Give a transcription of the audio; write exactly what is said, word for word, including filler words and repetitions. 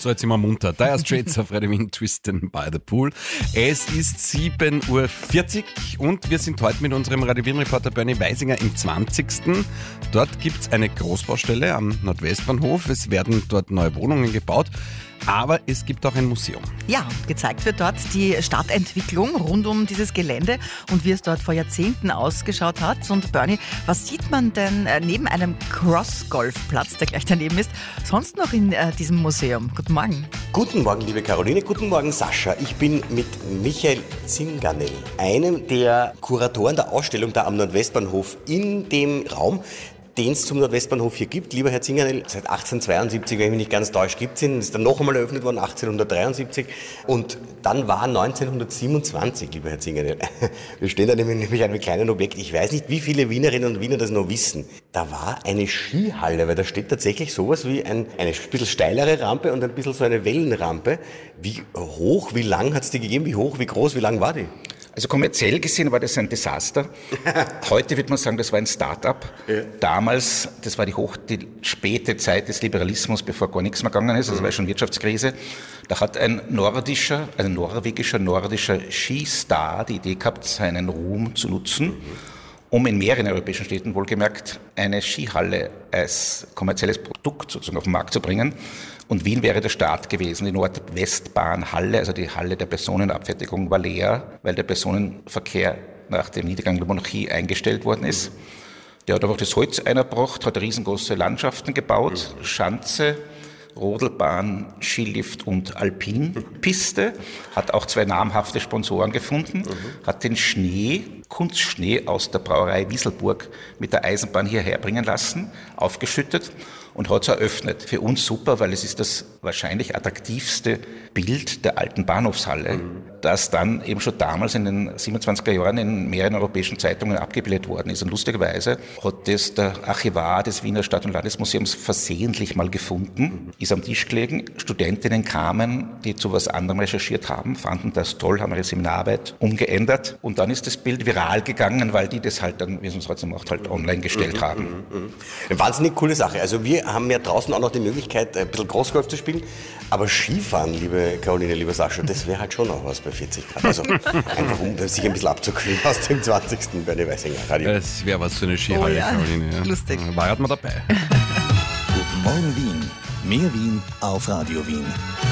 So, jetzt sind wir munter. Dire Straits auf Radio Wien, Twisted by the Pool. Es ist sieben Uhr vierzig und wir sind heute mit unserem Radio Wien-Reporter Bernie Weisinger im zwanzigsten Dort gibt es eine Großbaustelle am Nordwestbahnhof. Es werden dort neue Wohnungen gebaut. Aber es gibt auch ein Museum. Ja, gezeigt wird dort die Stadtentwicklung rund um dieses Gelände und wie es dort vor Jahrzehnten ausgeschaut hat. Und Bernie, was sieht man denn neben einem Cross-Golfplatz, der gleich daneben ist, sonst noch in äh, diesem Museum? Guten Morgen. Guten Morgen, liebe Caroline. Guten Morgen, Sascha. Ich bin mit Michael Zinganel, einem der Kuratoren der Ausstellung da am Nordwestbahnhof, in dem Raum, den es zum Nordwestbahnhof hier gibt. Lieber Herr Zinganel, seit achtzehnhundertzweiundsiebzig, wenn ich mich nicht ganz täuscht, gibt es ihn. Ist dann noch einmal eröffnet worden, achtzehnhundertdreiundsiebzig. Und dann war neunzehnhundertsiebenundzwanzig, lieber Herr Zinganel. Wir stehen da nämlich an einem kleinen Objekt. Ich weiß nicht, wie viele Wienerinnen und Wiener das noch wissen. Da war eine Skihalle, weil da steht tatsächlich sowas wie ein, eine bisschen steilere Rampe und ein bisschen so eine Wellenrampe. Wie hoch, wie lang hat es die gegeben? Wie hoch, wie groß, wie lang war die? Also kommerziell gesehen war das ein Desaster. Heute würde man sagen, das war ein Start-up. Ja. Damals, das war die, hoch, die späte Zeit des Liberalismus, bevor gar nichts mehr gegangen ist, also war schon Wirtschaftskrise. Da hat ein nordischer, ein norwegischer, nordischer Skistar die Idee gehabt, seinen Ruhm zu nutzen, mhm. um in mehreren europäischen Städten wohlgemerkt eine Skihalle als kommerzielles Produkt sozusagen auf den Markt zu bringen. Und Wien wäre der Start gewesen. Die Nordwestbahnhalle, also die Halle der Personenabfertigung, war leer, weil der Personenverkehr nach dem Niedergang der Monarchie eingestellt worden ist. Der hat einfach das Holz eingebracht, hat riesengroße Landschaften gebaut, Schanze, Rodelbahn, Skilift und Alpinpiste, hat auch zwei namhafte Sponsoren gefunden, hat den Schnee, Kunstschnee aus der Brauerei Wieselburg mit der Eisenbahn hierher bringen lassen, aufgeschüttet und hat es eröffnet. Für uns super, weil es ist das wahrscheinlich attraktivste Bild der alten Bahnhofshalle, mhm. das dann eben schon damals in den siebenundzwanziger Jahren in mehreren europäischen Zeitungen abgebildet worden ist. Und lustigerweise hat das der Archivar des Wiener Stadt- und Landesmuseums versehentlich mal gefunden, mhm. ist am Tisch gelegen. Studentinnen kamen, die zu was anderem recherchiert haben, fanden das toll, haben ihre Seminararbeit umgeändert und dann ist das Bild viral gegangen, weil die das halt dann, wie es uns heute macht, halt online gestellt mhm. haben. Mhm. Eine wahnsinnig coole Sache. Also wir haben ja draußen auch noch die Möglichkeit, ein bisschen Großgolf zu spielen, aber Skifahren, liebe Caroline, lieber Sascha, das wäre halt schon noch was bei vierzig Grad. Also einfach, um sich ein bisschen abzukühlen aus dem zwanzigsten Bernie Weisinger Radio. Das wäre was für eine Skihalle, oh ja. Caroline. Ja. Lustig. War halt mal dabei. Guten Morgen Wien. Mehr Wien auf Radio Wien.